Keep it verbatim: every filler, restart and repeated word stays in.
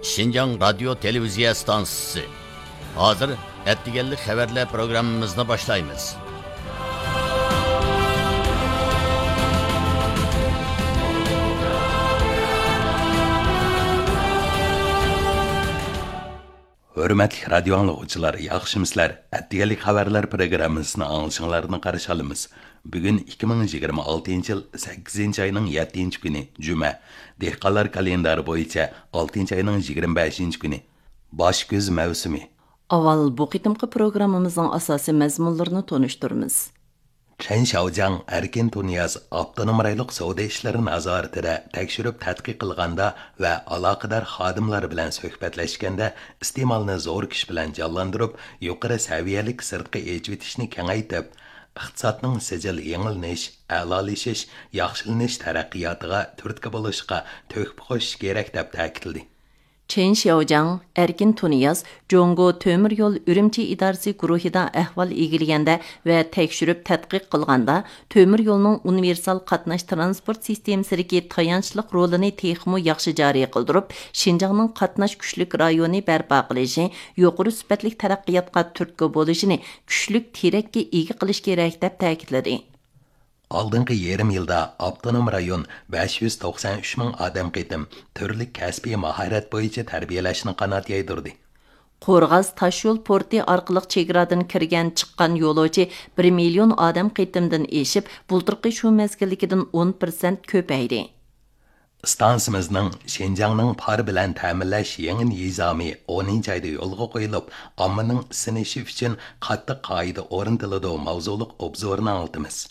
Şinjan Radyo Televiziya Stansısı. Hazır ettigellik haberler programımızını başlayımız. Hürmetli radyo anlıqçılar, yaxşımıslar. Ettigelik haberler programımızını anılışınlarını qarşı alımız. Bugün iki bin yigirma altıncı yıl sakkizinchi ayının yettinchi günü Cuma. Dehqonlar kalendari bo'yicha oltinchi ayının yigirma beshinchi günü. Bosh ko'z mavsumi. Aval bu qitimqi programımızın asasi mazmunlarini tonuşturmiz. Chen Xiaojiang Erkin Tuniyaz Avtonom rayonluq savdo ishlari nazoratida tekshirib tadqiq qilganda va aloqador xodimlar bilan suhbatlashganda iste'molni zo'r kuch bilan jonlantirib, yuqori saviyalik sirtqi echitishni kengaytib, iqtisodning sijil yengilnish, a'lolashish, yaxshilanish taraqqiyotiga turtki bo'lishga to'hfa qo'shish kerak deb ta'kidladi. Chen Xiaojiang Erkin Tuniyaz Jongo Tömür Yol Ürümçi İdaresi guruhida ahval egilganda va tekshirib tadqiq qilganda Tömür Yolning universal qatnash transport sistemasidagi tayanchliq rolini texmo yaxshi joriy qildirib, Şinjanning qatnash kuchlik rayoni barpo qilishi, yuqori sifatli taraqqiyotga turtki bo'lishini kuchlik terakka ega qilish kerak deb ta'kidladi. Алдыңғы yarım yılda avtonom rayon besh yuz to'qson uch ming odam qitim turli kasbiy mahorat bo'yicha tarbiyalashni qanot yaydirdi. Qo'rg'az tashyo'l porti orqali chegaradan kirgan chiqqan yo'lovchi bir million odam qitimdan eshib, bultirqi shu mezgilligidan o'n foiz ko'paydi. Stansimizning Şinjanning par bilan ta'minlash yangi nizomi o'ninchi oyda yo'lga qo'yilib, ommaning sinishi uchun qattiq qoida o'rnatiladi mavzuliq obzorni oltimiz.